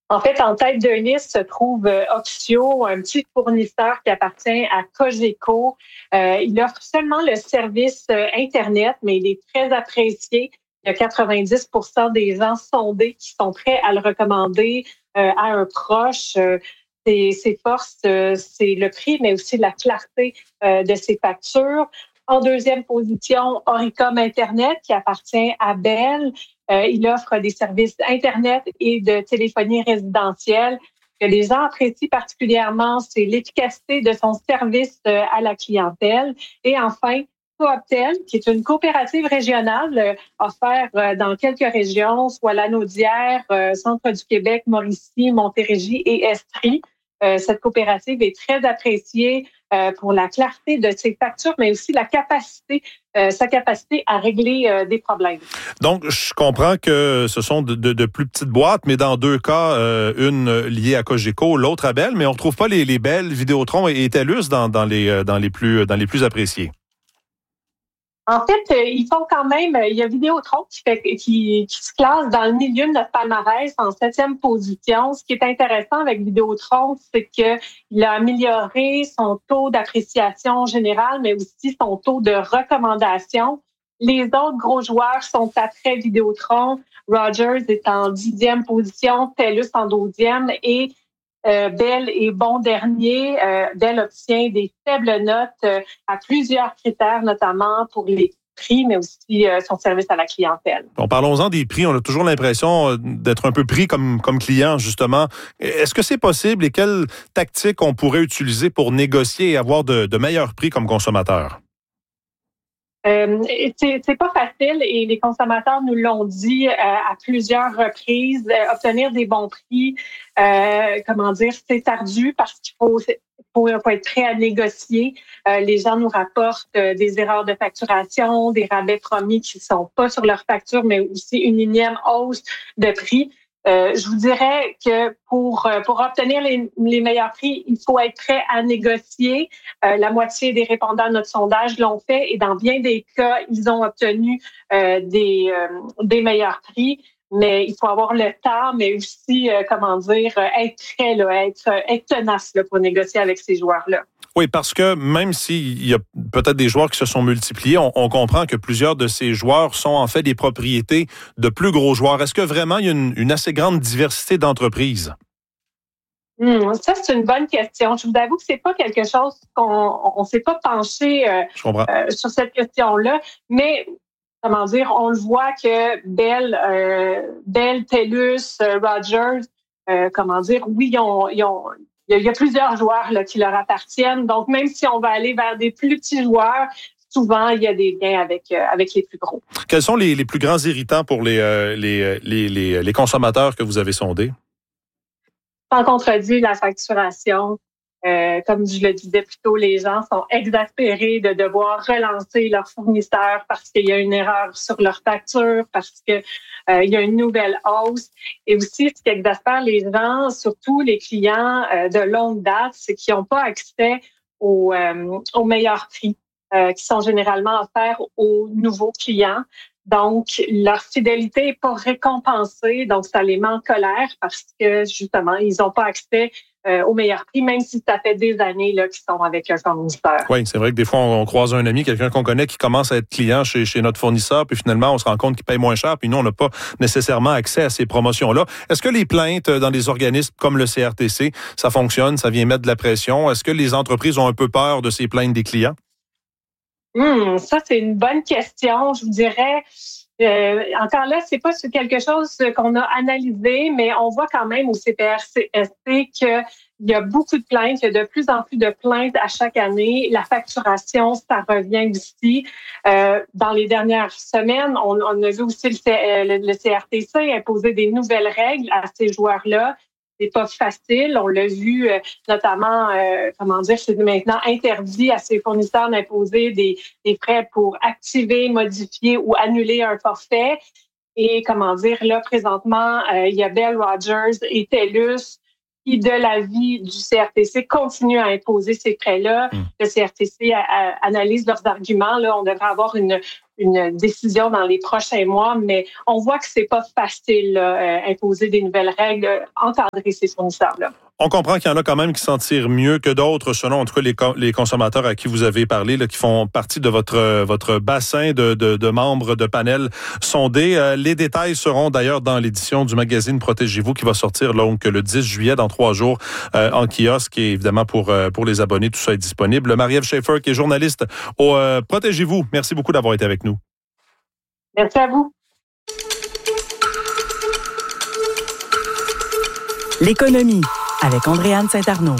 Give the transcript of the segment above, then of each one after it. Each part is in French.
En fait, en tête de liste se trouve Oxio, un petit fournisseur qui appartient à Cogeco. Il offre seulement le service Internet, mais il est très apprécié. Il y a 90% des gens sondés qui sont prêts à le recommander à un proche. Ses forces, c'est le prix, mais aussi la clarté de ses factures. En deuxième position, Oricom Internet, qui appartient à Bell. Il offre des services Internet et de téléphonie résidentielle. Ce que les gens apprécient particulièrement, c'est l'efficacité de son service à la clientèle. Et enfin, Cooptel, qui est une coopérative régionale offerte dans quelques régions, soit Lanaudière, Centre du Québec, Mauricie, Montérégie et Estrie. Cette coopérative est très appréciée pour la clarté de ses factures, mais aussi sa capacité à régler des problèmes. Donc, je comprends que ce sont de plus petites boîtes, mais dans deux cas, une liée à Cogeco, l'autre à Bell, mais on ne retrouve pas les Bell, Vidéotron et TELUS dans les plus appréciés. En fait, ils font quand même. Il y a Vidéotron qui se classe dans le milieu de notre palmarès en 7e position. Ce qui est intéressant avec Vidéotron, c'est qu'il a amélioré son taux d'appréciation générale, mais aussi son taux de recommandation. Les autres gros joueurs sont après Vidéotron. Rogers est en 10e position, TELUS en 12e et Bell est bon dernier. Bell obtient des faibles notes à plusieurs critères, notamment pour les prix, mais aussi son service à la clientèle. Bon, parlons-en des prix. On a toujours l'impression d'être un peu pris comme client, justement. Est-ce que c'est possible et quelles tactiques on pourrait utiliser pour négocier et avoir de meilleurs prix comme consommateur? C'est pas facile et les consommateurs nous l'ont dit à plusieurs reprises. Obtenir des bons prix, c'est ardu parce qu'il faut être prêt à négocier. Les gens nous rapportent des erreurs de facturation, des rabais promis qui sont pas sur leur facture, mais aussi une énième hausse de prix. Je vous dirais que pour obtenir les meilleurs prix, il faut être prêt à négocier. La moitié des répondants à notre sondage l'ont fait et dans bien des cas, ils ont obtenu des meilleurs prix. Mais il faut avoir le temps, mais aussi, être prêt, être tenace pour négocier avec ces joueurs-là. Oui, parce que même s'il y a peut-être des joueurs qui se sont multipliés, on comprend que plusieurs de ces joueurs sont en fait des propriétés de plus gros joueurs. Est-ce que vraiment il y a une assez grande diversité d'entreprises? Ça, c'est une bonne question. Je vous avoue que c'est pas quelque chose qu'on s'est pas penché sur cette question-là, mais on le voit que Bell, TELUS, Rogers, oui, il y a plusieurs joueurs là, qui leur appartiennent. Donc, même si on va aller vers des plus petits joueurs, souvent, il y a des liens avec les plus gros. Quels sont les plus grands irritants pour les consommateurs que vous avez sondés? Sans contredit, la facturation. Comme je le disais plus tôt, les gens sont exaspérés de devoir relancer leur fournisseur parce qu'il y a une erreur sur leur facture, parce que il y a une nouvelle hausse. Et aussi, ce qui exaspère les gens, surtout les clients de longue date, c'est qu'ils n'ont pas accès aux meilleurs prix qui sont généralement offerts aux nouveaux clients. Donc, leur fidélité n'est pas récompensée, donc ça les met en colère parce que, justement, ils n'ont pas accès au meilleur prix, même si ça fait des années là, qu'ils sont avec un fournisseur. Oui, c'est vrai que des fois, on croise un ami, quelqu'un qu'on connaît qui commence à être client chez notre fournisseur, puis finalement, on se rend compte qu'il paye moins cher, puis nous, on n'a pas nécessairement accès à ces promotions-là. Est-ce que les plaintes dans des organismes comme le CRTC, ça fonctionne, ça vient mettre de la pression? Est-ce que les entreprises ont un peu peur de ces plaintes des clients? Ça, c'est une bonne question. Je vous dirais, encore là, c'est pas quelque chose qu'on a analysé, mais on voit quand même au CPRCST qu'il y a beaucoup de plaintes, il y a de plus en plus de plaintes à chaque année. La facturation, ça revient aussi. Dans les dernières semaines, on a vu aussi le CRTC imposer des nouvelles règles à ces joueurs-là. C'est pas facile. On l'a vu notamment, c'est maintenant interdit à ses fournisseurs d'imposer des frais pour activer, modifier ou annuler un forfait. Et présentement, il y a Bell, Rogers et TELUS qui, de l'avis du CRTC, continue à imposer ces frais-là. Le CRTC analyse leurs arguments. Là, on devrait avoir une décision dans les prochains mois, mais on voit que c'est pas facile, imposer des nouvelles règles, encadrer ces fournisseurs-là. On comprend qu'il y en a quand même qui s'en tirent mieux que d'autres, selon en tout cas les consommateurs à qui vous avez parlé, là, qui font partie de votre bassin de membres de panel sondés. Les détails seront d'ailleurs dans l'édition du magazine Protégez-vous qui va sortir donc le 10 juillet, dans 3 jours, en kiosque. Et évidemment, pour les abonnés, tout ça est disponible. Marie-Ève Schaeffer, qui est journaliste au Protégez-vous, merci beaucoup d'avoir été avec nous. Merci à vous. L'économie avec Andréane Saint-Arnaud.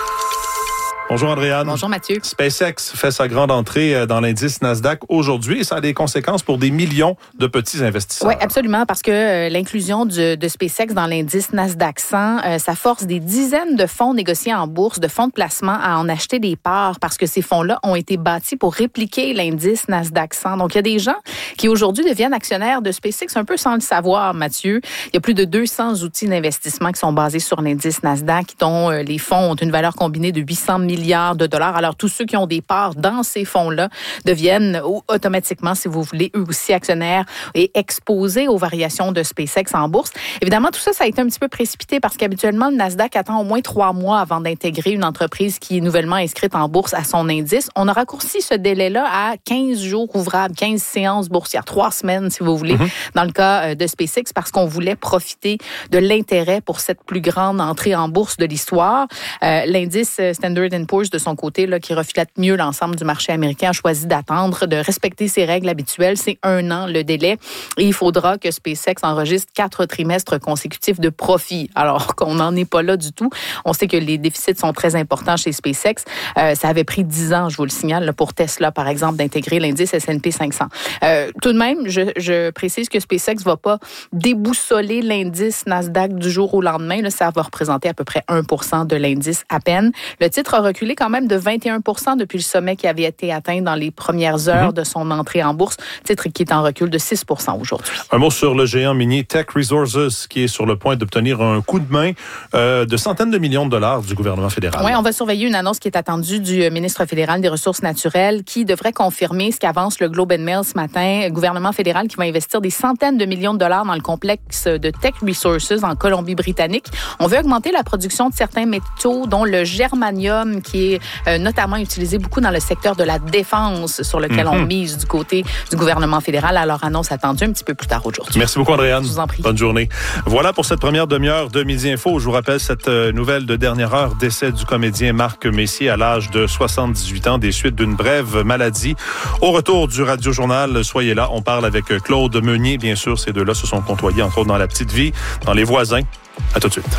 Bonjour Andréane. Bonjour Mathieu. SpaceX fait sa grande entrée dans l'indice Nasdaq aujourd'hui et ça a des conséquences pour des millions de petits investisseurs. Oui, absolument, parce que l'inclusion de SpaceX dans l'indice Nasdaq 100, ça force des dizaines de fonds négociés en bourse, de fonds de placement à en acheter des parts parce que ces fonds-là ont été bâtis pour répliquer l'indice Nasdaq 100. Donc, il y a des gens qui aujourd'hui deviennent actionnaires de SpaceX un peu sans le savoir, Mathieu. Il y a plus de 200 outils d'investissement qui sont basés sur l'indice Nasdaq dont les fonds ont une valeur combinée de 800 milliards de dollars. Alors, tous ceux qui ont des parts dans ces fonds-là deviennent automatiquement, si vous voulez, eux aussi actionnaires et exposés aux variations de SpaceX en bourse. Évidemment, tout ça a été un petit peu précipité parce qu'habituellement, le Nasdaq attend au moins 3 mois avant d'intégrer une entreprise qui est nouvellement inscrite en bourse à son indice. On a raccourci ce délai-là à 15 jours ouvrables, 15 séances boursières, 3 semaines, si vous voulez, dans le cas de SpaceX, parce qu'on voulait profiter de l'intérêt pour cette plus grande entrée en bourse de l'histoire. L'indice Standard & Poor's, de son côté, là, qui reflète mieux l'ensemble du marché américain, a choisi d'attendre, de respecter ses règles habituelles. C'est 1 an le délai. Et il faudra que SpaceX enregistre 4 trimestres consécutifs de profit. Alors qu'on n'en est pas là du tout. On sait que les déficits sont très importants chez SpaceX. Ça avait pris 10 ans, je vous le signale, là, pour Tesla, par exemple, d'intégrer l'indice S&P 500. Tout de même, je précise que SpaceX ne va pas déboussoler l'indice Nasdaq du jour au lendemain. Là, ça va représenter à peu près 1% de l'indice à peine. Le titre a reculé quand même de 21% depuis le sommet qui avait été atteint dans les premières heures de son entrée en bourse, titre qui est en recul de 6% aujourd'hui. Un mot sur le géant minier Teck Resources qui est sur le point d'obtenir un coup de main de centaines de millions de dollars du gouvernement fédéral. Oui, on va surveiller une annonce qui est attendue du ministre fédéral des Ressources naturelles qui devrait confirmer ce qu'avance le Globe and Mail ce matin, gouvernement fédéral qui va investir des centaines de millions de dollars dans le complexe de Teck Resources en Colombie-Britannique. On veut augmenter la production de certains métaux, dont le germanium qui est notamment utilisé beaucoup dans le secteur de la défense sur lequel on mise du côté du gouvernement fédéral. Alors, annonce attendue un petit peu plus tard aujourd'hui. Merci beaucoup, Andréane. Je vous en prie. Bonne journée. Voilà pour cette première demi-heure de Midi Info. Je vous rappelle cette nouvelle de dernière heure, décès du comédien Marc Messier à l'âge de 78 ans des suites d'une brève maladie. Au retour du Radio Journal, soyez là. On parle avec Claude Meunier. Bien sûr, ces deux-là se sont côtoyés, entre autres, dans La Petite Vie, dans Les Voisins. À tout de suite.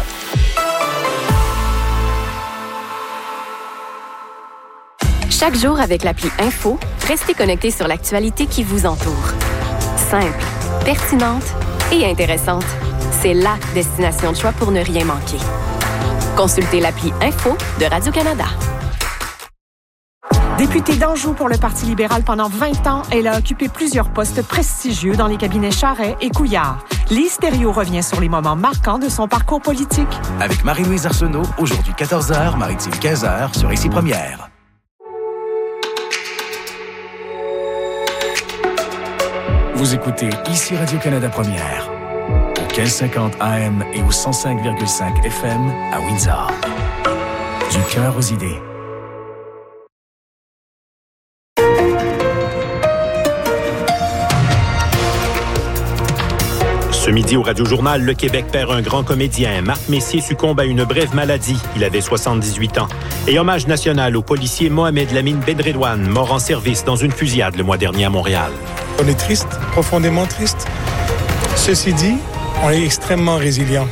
Chaque jour avec l'appli Info, restez connectés sur l'actualité qui vous entoure. Simple, pertinente et intéressante. C'est la destination de choix pour ne rien manquer. Consultez l'appli Info de Radio-Canada. Députée d'Anjou pour le Parti libéral pendant 20 ans, elle a occupé plusieurs postes prestigieux dans les cabinets Charest et Couillard. Lise Thériault revient sur les moments marquants de son parcours politique. Avec Marie-Louise Arsenault, aujourd'hui 14h, Maritime 15h, sur Ici Première. Vous écoutez Ici Radio-Canada Première, au 1550 AM et au 105,5 FM à Windsor. Du cœur aux idées. Ce midi au Radio Journal, le Québec perd un grand comédien. Marc Messier succombe à une brève maladie. Il avait 78 ans. Et hommage national au policier Mohamed Lamine Benredouane, mort en service dans une fusillade le mois dernier à Montréal. On est triste, profondément triste. Ceci dit, on est extrêmement résilient.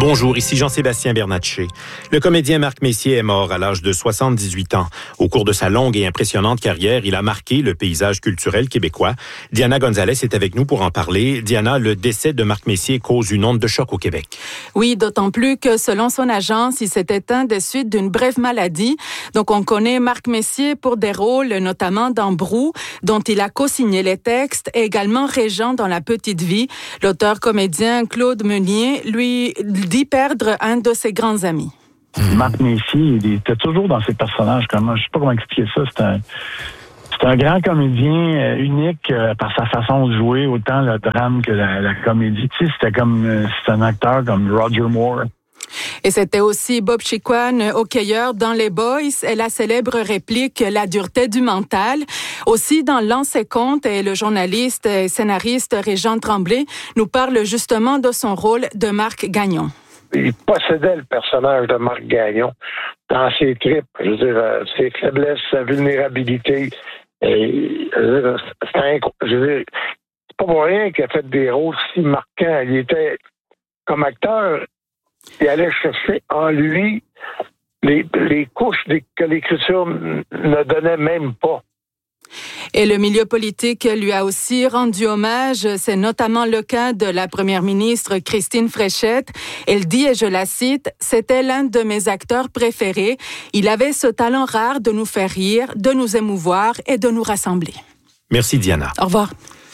Bonjour, ici Jean-Sébastien Bernatchez. Le comédien Marc Messier est mort à l'âge de 78 ans. Au cours de sa longue et impressionnante carrière, il a marqué le paysage culturel québécois. Diana Gonzalez est avec nous pour en parler. Diana, le décès de Marc Messier cause une onde de choc au Québec. Oui, d'autant plus que selon son agence, il s'est éteint des suites d'une brève maladie. Donc on connaît Marc Messier pour des rôles notamment dans Brou, dont il a co-signé les textes, et également Régent dans La Petite Vie. L'auteur-comédien Claude Meunier, lui, dit perdre un de ses grands amis. Marc Messier, il était toujours dans ses personnages. Je sais pas comment expliquer ça. C'est un grand comédien unique par sa façon de jouer, autant le drame que la comédie. Tu sais, c'est un acteur comme Roger Moore. Et c'était aussi Bob Chiquan, hockeyeur dans Les Boys, et la célèbre réplique « La dureté du mental ». Aussi, dans Lance et Compte, et le journaliste et scénariste Régent Tremblay nous parle justement de son rôle de Marc Gagnon. Il possédait le personnage de Marc Gagnon dans ses tripes, ses faiblesses, sa vulnérabilité. Et, c'est pas pour rien qu'il a fait des rôles si marquants. Il était, comme acteur, il allait chercher en lui les couches que l'écriture ne donnait même pas. Et le milieu politique lui a aussi rendu hommage. C'est notamment le cas de la première ministre Christine Fréchette. Elle dit, et je la cite, « C'était l'un de mes acteurs préférés. Il avait ce talent rare de nous faire rire, de nous émouvoir et de nous rassembler. » Merci Diana. Au revoir.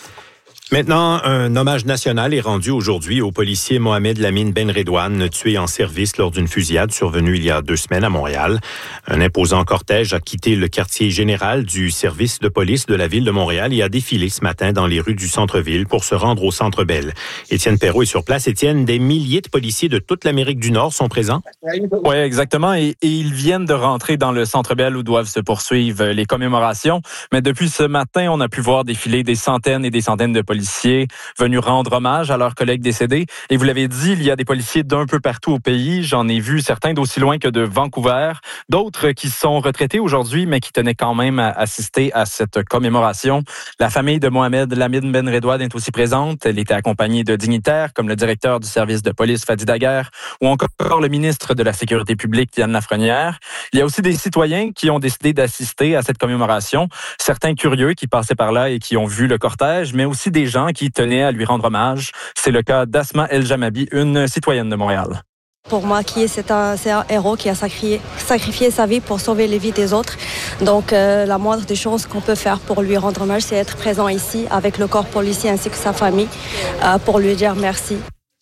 Maintenant, un hommage national est rendu aujourd'hui au policier Mohamed Lamine Benredouane, tué en service lors d'une fusillade survenue il y a 2 semaines à Montréal. Un imposant cortège a quitté le quartier général du service de police de la ville de Montréal et a défilé ce matin dans les rues du centre-ville pour se rendre au Centre Bell. Étienne Perrault est sur place. Étienne, des milliers de policiers de toute l'Amérique du Nord sont présents? Oui, exactement. Et ils viennent de rentrer dans le Centre Bell où doivent se poursuivre les commémorations. Mais depuis ce matin, on a pu voir défiler des centaines et des centaines de policiers venus rendre hommage à leurs collègues décédés. Et vous l'avez dit, il y a des policiers d'un peu partout au pays. J'en ai vu certains d'aussi loin que de Vancouver. D'autres qui sont retraités aujourd'hui, mais qui tenaient quand même à assister à cette commémoration. La famille de Mohamed Lamine Benredouane est aussi présente. Elle était accompagnée de dignitaires comme le directeur du service de police Fadi Daguerre ou encore le ministre de la Sécurité publique Yann Lafrenière. Il y a aussi des citoyens qui ont décidé d'assister à cette commémoration. Certains curieux qui passaient par là et qui ont vu le cortège, mais aussi des gens qui tenaient à lui rendre hommage. C'est le cas d'Asma El Jamabi, une citoyenne de Montréal. Pour moi, c'est un héros qui a sacrifié sa vie pour sauver les vies des autres. Donc, la moindre des choses qu'on peut faire pour lui rendre hommage, c'est être présent ici avec le corps policier ainsi que sa famille pour lui dire merci.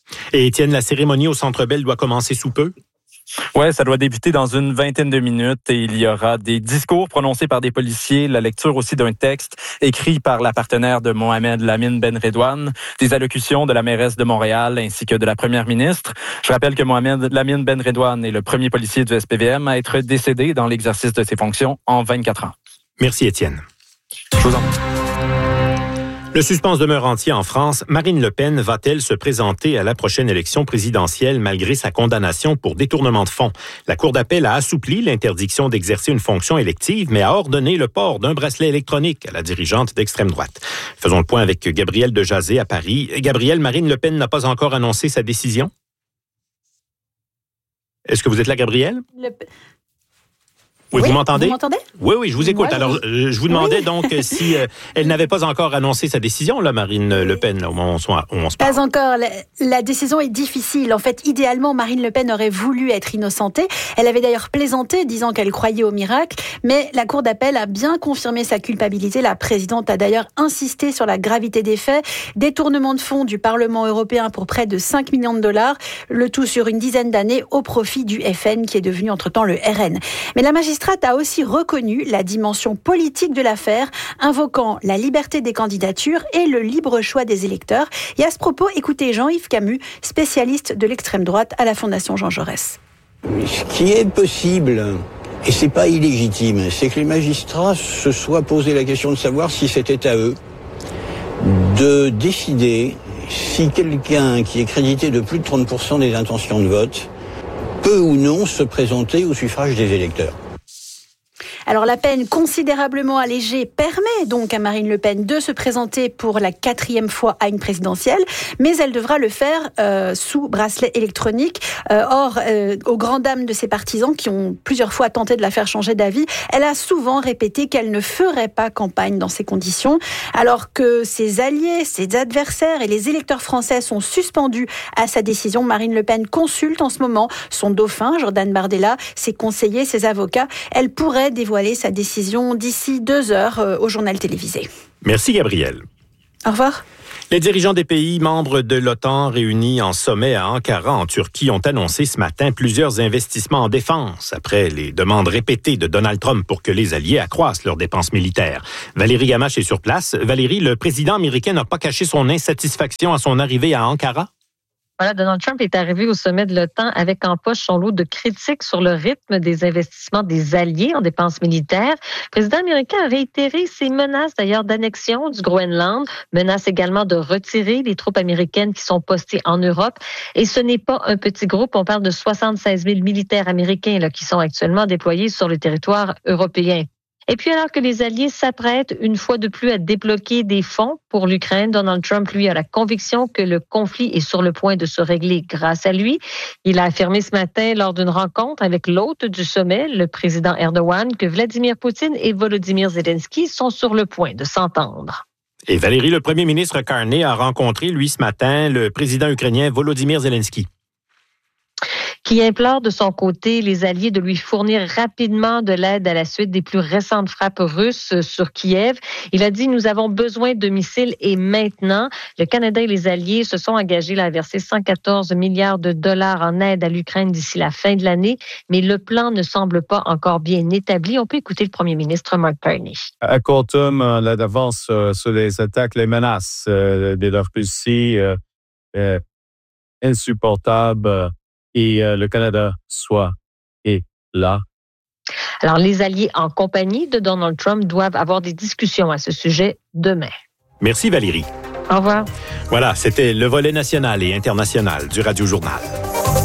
Et Étienne, la cérémonie au Centre Bell doit commencer sous peu? Ouais, ça doit débuter dans une vingtaine de minutes et il y aura des discours prononcés par des policiers, la lecture aussi d'un texte écrit par la partenaire de Mohamed Lamine Benredouane, des allocutions de la mairesse de Montréal ainsi que de la première ministre. Je rappelle que Mohamed Lamine Benredouane est le premier policier du SPVM à être décédé dans l'exercice de ses fonctions en 24 ans. Merci Étienne. Je vous en prie. Le suspense demeure entier en France. Marine Le Pen va-t-elle se présenter à la prochaine élection présidentielle malgré sa condamnation pour détournement de fonds? La Cour d'appel a assoupli l'interdiction d'exercer une fonction élective, mais a ordonné le port d'un bracelet électronique à la dirigeante d'extrême droite. Faisons le point avec Gabriel Dejazet à Paris. Gabriel, Marine Le Pen n'a pas encore annoncé sa décision? Est-ce que vous êtes là, Gabriel? Oui, vous m'entendez? Vous m'entendez? Oui, je vous écoute. Alors, je vous demandais donc si elle n'avait pas encore annoncé sa décision, là, Marine Le Pen, au moment où on se parle. Pas encore. La décision est difficile. En fait, idéalement, Marine Le Pen aurait voulu être innocentée. Elle avait d'ailleurs plaisanté, disant qu'elle croyait au miracle. Mais la Cour d'appel a bien confirmé sa culpabilité. La présidente a d'ailleurs insisté sur la gravité des faits. Détournement de fonds du Parlement européen pour près de 5 millions de dollars. Le tout sur une dizaine d'années au profit du FN, qui est devenu entre-temps le RN. Mais la magistrate a aussi reconnu la dimension politique de l'affaire, invoquant la liberté des candidatures et le libre choix des électeurs. Et à ce propos, écoutez Jean-Yves Camus, spécialiste de l'extrême droite à la Fondation Jean Jaurès. Ce qui est possible, et c'est pas illégitime, c'est que les magistrats se soient posé la question de savoir si c'était à eux de décider si quelqu'un qui est crédité de plus de 30% des intentions de vote peut ou non se présenter au suffrage des électeurs. Alors la peine considérablement allégée permet donc à Marine Le Pen de se présenter pour la 4e fois à une présidentielle, mais elle devra le faire sous bracelet électronique. Or, aux grandes dames de ses partisans qui ont plusieurs fois tenté de la faire changer d'avis, elle a souvent répété qu'elle ne ferait pas campagne dans ces conditions, alors que ses alliés, ses adversaires et les électeurs français sont suspendus à sa décision. Marine Le Pen consulte en ce moment son dauphin, Jordan Bardella, ses conseillers, ses avocats. Elle pourrait dévoiler sa décision d'ici 2 heures au journal télévisé. Merci, Gabrielle. Au revoir. Les dirigeants des pays membres de l'OTAN réunis en sommet à Ankara, en Turquie, ont annoncé ce matin plusieurs investissements en défense après les demandes répétées de Donald Trump pour que les alliés accroissent leurs dépenses militaires. Valérie Gamache est sur place. Valérie, le président américain n'a pas caché son insatisfaction à son arrivée à Ankara? Voilà, Donald Trump est arrivé au sommet de l'OTAN avec en poche son lot de critiques sur le rythme des investissements des alliés en dépenses militaires. Le président américain a réitéré ses menaces d'ailleurs d'annexion du Groenland, menace également de retirer les troupes américaines qui sont postées en Europe. Et ce n'est pas un petit groupe, on parle de 76 000 militaires américains là, qui sont actuellement déployés sur le territoire européen. Et puis, alors que les alliés s'apprêtent une fois de plus à débloquer des fonds pour l'Ukraine, Donald Trump, lui, a la conviction que le conflit est sur le point de se régler grâce à lui. Il a affirmé ce matin lors d'une rencontre avec l'hôte du sommet, le président Erdogan, que Vladimir Poutine et Volodymyr Zelensky sont sur le point de s'entendre. Et Valérie, le premier ministre Carney a rencontré, lui, ce matin, le président ukrainien Volodymyr Zelensky, qui implore de son côté les alliés de lui fournir rapidement de l'aide à la suite des plus récentes frappes russes sur Kiev. Il a dit « Nous avons besoin de missiles et maintenant ». Le Canada et les alliés se sont engagés à verser 114 milliards de dollars en aide à l'Ukraine d'ici la fin de l'année, mais le plan ne semble pas encore bien établi. On peut écouter le premier ministre Mark Carney. À court terme, l'avance sur les attaques, les menaces de la Russie est insupportable. Et le Canada est là. Alors, les alliés en compagnie de Donald Trump doivent avoir des discussions à ce sujet demain. Merci Valérie. Au revoir. Voilà, c'était le volet national et international du Radio Journal.